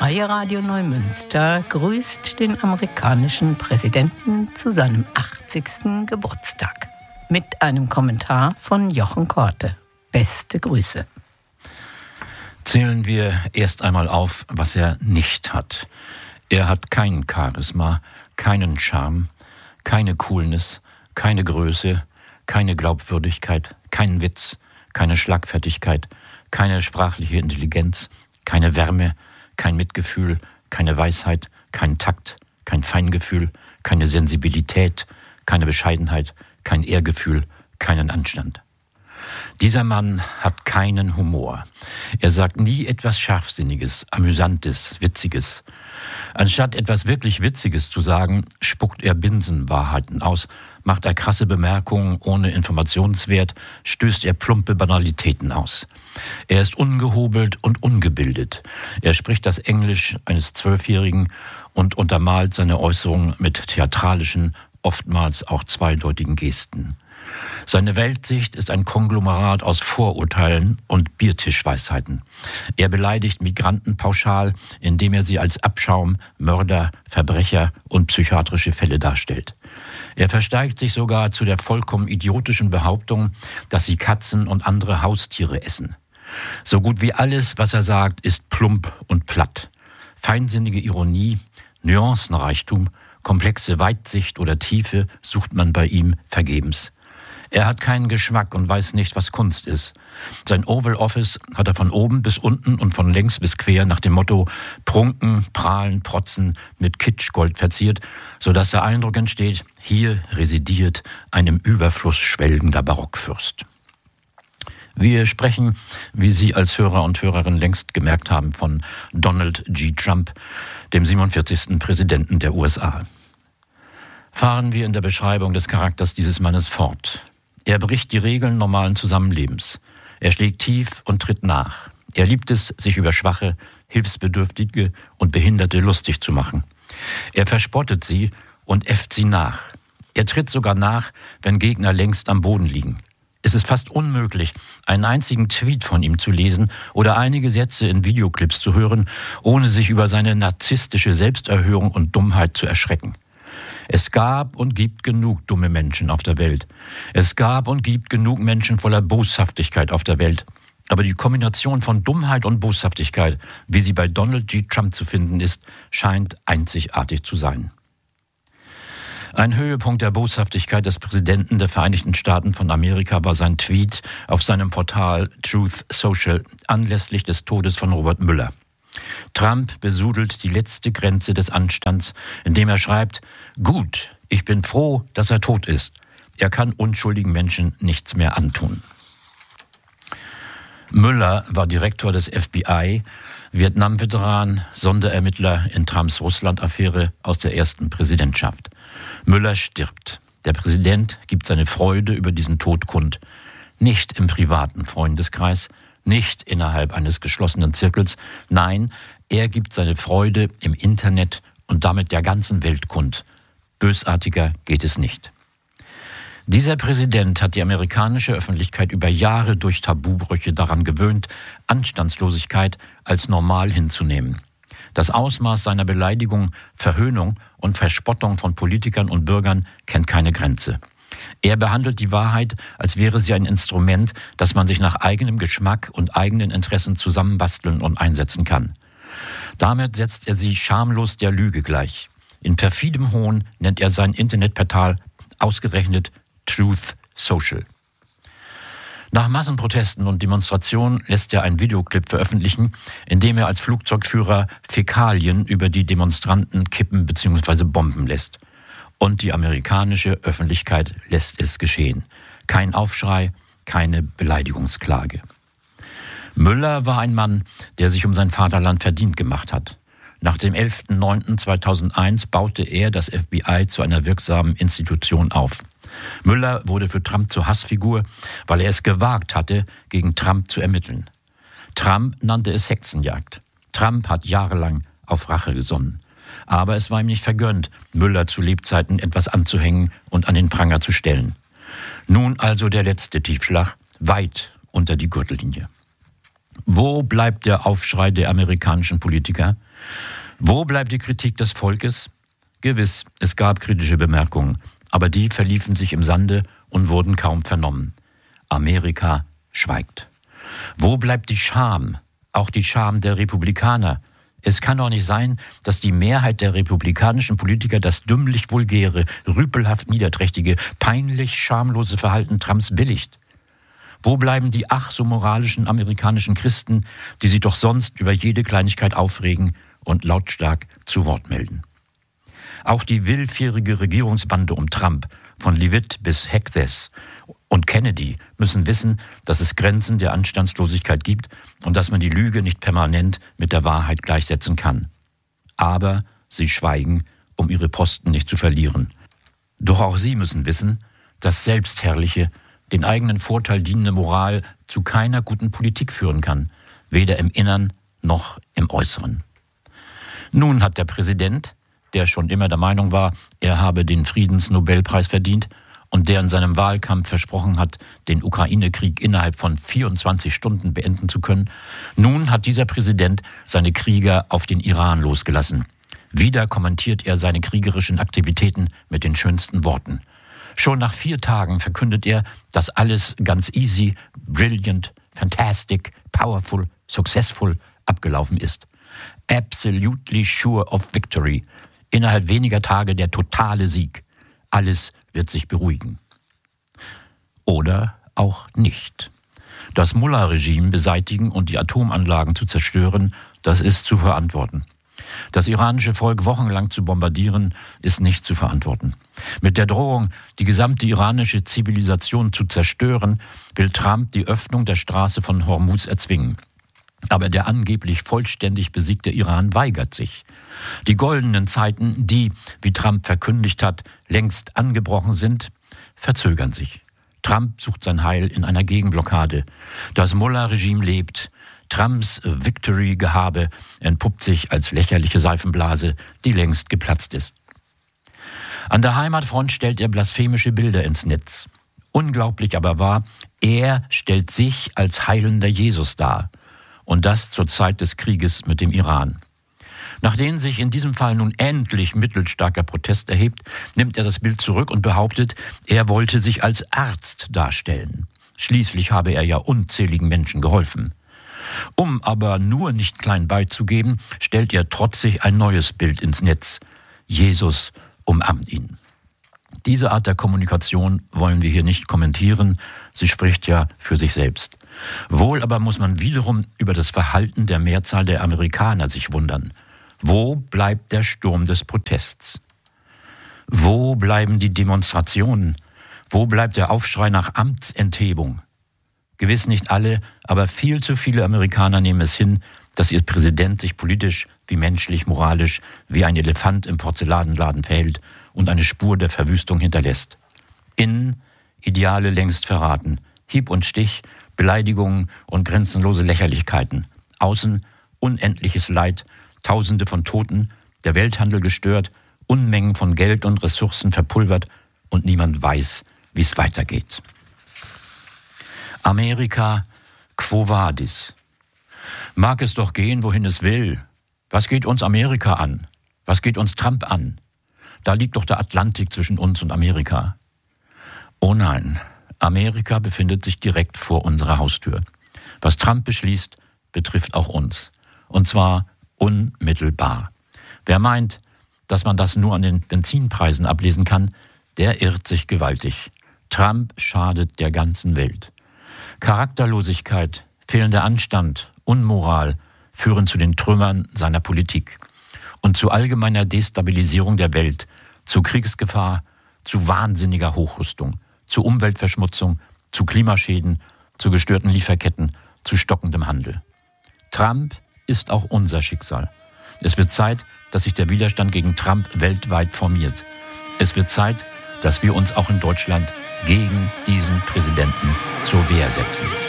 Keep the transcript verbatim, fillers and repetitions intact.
Freie Radio Neumünster grüßt den amerikanischen Präsidenten zu seinem achtzigsten Geburtstag. Mit einem Kommentar von Jochen Korte. Beste Grüße. Zählen wir erst einmal auf, was er nicht hat. Er hat kein Charisma, keinen Charme, keine Coolness, keine Größe, keine Glaubwürdigkeit, keinen Witz, keine Schlagfertigkeit, keine sprachliche Intelligenz, keine Wärme, kein Mitgefühl, keine Weisheit, kein Takt, kein Feingefühl, keine Sensibilität, keine Bescheidenheit, kein Ehrgefühl, keinen Anstand. Dieser Mann hat keinen Humor. Er sagt nie etwas Scharfsinniges, Amüsantes, Witziges. Anstatt etwas wirklich Witziges zu sagen, spuckt er Binsenwahrheiten aus, macht er krasse Bemerkungen ohne Informationswert, stößt er plumpe Banalitäten aus. Er ist ungehobelt und ungebildet. Er spricht das Englisch eines Zwölfjährigen und untermalt seine Äußerungen mit theatralischen, oftmals auch zweideutigen Gesten. Seine Weltsicht ist ein Konglomerat aus Vorurteilen und Biertischweisheiten. Er beleidigt Migranten pauschal, indem er sie als Abschaum, Mörder, Verbrecher und psychiatrische Fälle darstellt. Er versteigt sich sogar zu der vollkommen idiotischen Behauptung, dass sie Katzen und andere Haustiere essen. So gut wie alles, was er sagt, ist plump und platt. Feinsinnige Ironie, Nuancenreichtum, komplexe Weitsicht oder Tiefe sucht man bei ihm vergebens. Er hat keinen Geschmack und weiß nicht, was Kunst ist. Sein Oval Office hat er von oben bis unten und von längs bis quer nach dem Motto Prunken, Prahlen, Protzen mit Kitschgold verziert, sodass der Eindruck entsteht, hier residiert ein im Überfluss schwelgender Barockfürst. Wir sprechen, wie Sie als Hörer und Hörerin längst gemerkt haben, von Donald G. Trump, dem siebenundvierzigsten Präsidenten der U S A. Fahren wir in der Beschreibung des Charakters dieses Mannes fort. Er bricht die Regeln normalen Zusammenlebens. Er schlägt tief und tritt nach. Er liebt es, sich über Schwache, Hilfsbedürftige und Behinderte lustig zu machen. Er verspottet sie und äfft sie nach. Er tritt sogar nach, wenn Gegner längst am Boden liegen. Es ist fast unmöglich, einen einzigen Tweet von ihm zu lesen oder einige Sätze in Videoclips zu hören, ohne sich über seine narzisstische Selbsterhöhung und Dummheit zu erschrecken. Es gab und gibt genug dumme Menschen auf der Welt. Es gab und gibt genug Menschen voller Boshaftigkeit auf der Welt. Aber die Kombination von Dummheit und Boshaftigkeit, wie sie bei Donald G. Trump zu finden ist, scheint einzigartig zu sein. Ein Höhepunkt der Boshaftigkeit des Präsidenten der Vereinigten Staaten von Amerika war sein Tweet auf seinem Portal Truth Social anlässlich des Todes von Robert Mueller. Trump besudelt die letzte Grenze des Anstands, indem er schreibt: Gut, ich bin froh, dass er tot ist. Er kann unschuldigen Menschen nichts mehr antun. Mueller war Direktor des F B I, Vietnam-Veteran, Sonderermittler in Trumps Russland-Affäre aus der ersten Präsidentschaft. Mueller stirbt. Der Präsident gibt seine Freude über diesen Tod kund. Nicht im privaten Freundeskreis, nicht innerhalb eines geschlossenen Zirkels. Nein, er gibt seine Freude im Internet und damit der ganzen Welt kund. Bösartiger geht es nicht. Dieser Präsident hat die amerikanische Öffentlichkeit über Jahre durch Tabubrüche daran gewöhnt, Anstandslosigkeit als normal hinzunehmen. Das Ausmaß seiner Beleidigung, Verhöhnung und Verspottung von Politikern und Bürgern kennt keine Grenze. Er behandelt die Wahrheit, als wäre sie ein Instrument, das man sich nach eigenem Geschmack und eigenen Interessen zusammenbasteln und einsetzen kann. Damit setzt er sie schamlos der Lüge gleich. In perfidem Hohn nennt er sein Internetportal ausgerechnet Truth Social. Nach Massenprotesten und Demonstrationen lässt er einen Videoclip veröffentlichen, in dem er als Flugzeugführer Fäkalien über die Demonstranten kippen bzw. bomben lässt. Und die amerikanische Öffentlichkeit lässt es geschehen. Kein Aufschrei, keine Beleidigungsklage. Mueller war ein Mann, der sich um sein Vaterland verdient gemacht hat. Nach dem elften neunten zweitausendeins baute er das F B I zu einer wirksamen Institution auf. Mueller wurde für Trump zur Hassfigur, weil er es gewagt hatte, gegen Trump zu ermitteln. Trump nannte es Hexenjagd. Trump hat jahrelang auf Rache gesonnen. Aber es war ihm nicht vergönnt, Mueller zu Lebzeiten etwas anzuhängen und an den Pranger zu stellen. Nun also der letzte Tiefschlag, weit unter die Gürtellinie. Wo bleibt der Aufschrei der amerikanischen Politiker? Wo bleibt die Kritik des Volkes? Gewiss, es gab kritische Bemerkungen, aber die verliefen sich im Sande und wurden kaum vernommen. Amerika schweigt. Wo bleibt die Scham? Auch die Scham der Republikaner. Es kann doch nicht sein, dass die Mehrheit der republikanischen Politiker das dümmlich vulgäre, rüpelhaft niederträchtige, peinlich schamlose Verhalten Trumps billigt. Wo bleiben die ach so moralischen amerikanischen Christen, die sich doch sonst über jede Kleinigkeit aufregen und lautstark zu Wort melden? Auch die willfährige Regierungsbande um Trump, von Leavitt bis Hegseth und Kennedy, müssen wissen, dass es Grenzen der Anstandslosigkeit gibt und dass man die Lüge nicht permanent mit der Wahrheit gleichsetzen kann. Aber sie schweigen, um ihre Posten nicht zu verlieren. Doch auch sie müssen wissen, dass selbstherrliche, den eigenen Vorteil dienende Moral zu keiner guten Politik führen kann, weder im Innern noch im Äußeren. Nun hat der Präsident, der schon immer der Meinung war, er habe den Friedensnobelpreis verdient und der in seinem Wahlkampf versprochen hat, den Ukraine-Krieg innerhalb von vierundzwanzig Stunden beenden zu können, nun hat dieser Präsident seine Krieger auf den Iran losgelassen. Wieder kommentiert er seine kriegerischen Aktivitäten mit den schönsten Worten. Schon nach vier Tagen verkündet er, dass alles ganz easy, brilliant, fantastic, powerful, successful abgelaufen ist. Absolutely sure of victory. Innerhalb weniger Tage der totale Sieg. Alles wird sich beruhigen. Oder auch nicht. Das Mullah-Regime beseitigen und die Atomanlagen zu zerstören, das ist zu verantworten. Das iranische Volk wochenlang zu bombardieren, ist nicht zu verantworten. Mit der Drohung, die gesamte iranische Zivilisation zu zerstören, will Trump die Öffnung der Straße von Hormuz erzwingen. Aber der angeblich vollständig besiegte Iran weigert sich. Die goldenen Zeiten, die, wie Trump verkündigt hat, längst angebrochen sind, verzögern sich. Trump sucht sein Heil in einer Gegenblockade. Das Mullah-Regime lebt. Trumps Victory-Gehabe entpuppt sich als lächerliche Seifenblase, die längst geplatzt ist. An der Heimatfront stellt er blasphemische Bilder ins Netz. Unglaublich aber wahr, er stellt sich als heilender Jesus dar. Und das zur Zeit des Krieges mit dem Iran. Nachdem sich in diesem Fall nun endlich mittelstarker Protest erhebt, nimmt er das Bild zurück und behauptet, er wollte sich als Arzt darstellen. Schließlich habe er ja unzähligen Menschen geholfen. Um aber nur nicht klein beizugeben, stellt er trotzig ein neues Bild ins Netz. Jesus umarmt ihn. Diese Art der Kommunikation wollen wir hier nicht kommentieren, sie spricht ja für sich selbst. Wohl aber muss man wiederum über das Verhalten der Mehrzahl der Amerikaner sich wundern. Wo bleibt der Sturm des Protests? Wo bleiben die Demonstrationen? Wo bleibt der Aufschrei nach Amtsenthebung? Gewiss nicht alle, aber viel zu viele Amerikaner nehmen es hin, dass ihr Präsident sich politisch wie menschlich, moralisch wie ein Elefant im Porzellanladen verhält und eine Spur der Verwüstung hinterlässt. Innen Ideale längst verraten, Hieb und Stich, Beleidigungen und grenzenlose Lächerlichkeiten. Außen unendliches Leid, Tausende von Toten, der Welthandel gestört, Unmengen von Geld und Ressourcen verpulvert und niemand weiß, wie es weitergeht. Amerika, quo vadis? Mag es doch gehen, wohin es will. Was geht uns Amerika an? Was geht uns Trump an? Da liegt doch der Atlantik zwischen uns und Amerika. Oh nein, Amerika befindet sich direkt vor unserer Haustür. Was Trump beschließt, betrifft auch uns. Und zwar unmittelbar. Wer meint, dass man das nur an den Benzinpreisen ablesen kann, der irrt sich gewaltig. Trump schadet der ganzen Welt. Charakterlosigkeit, fehlender Anstand, Unmoral führen zu den Trümmern seiner Politik und zu allgemeiner Destabilisierung der Welt, zu Kriegsgefahr, zu wahnsinniger Hochrüstung, zu Umweltverschmutzung, zu Klimaschäden, zu gestörten Lieferketten, zu stockendem Handel. Trump ist auch unser Schicksal. Es wird Zeit, dass sich der Widerstand gegen Trump weltweit formiert. Es wird Zeit, dass wir uns auch in Deutschland gegen diesen Präsidenten zur Wehr setzen.